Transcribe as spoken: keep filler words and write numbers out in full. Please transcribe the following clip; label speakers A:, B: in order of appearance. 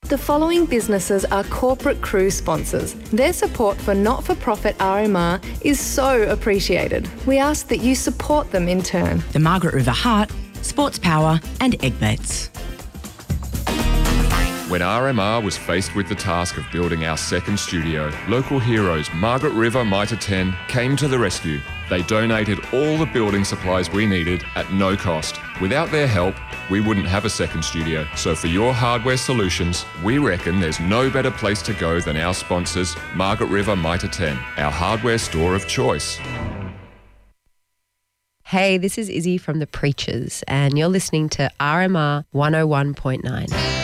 A: The following businesses are corporate cruise sponsors. Their support for not-for-profit R M R is so appreciated. We ask that you support them in turn.
B: The Margaret River Heart, Sports Power and Eggbets.
C: When R M R was faced with the task of building our second studio, local heroes Margaret River Mitre ten came to the rescue. They donated all the building supplies we needed at no cost. Without their help, we wouldn't have a second studio. So for your hardware solutions, we reckon there's no better place to go than our sponsors, Margaret River Mitre ten, our hardware store of choice.
D: Hey, this is Izzy from The Preachers, and you're listening to R M R one oh one point nine.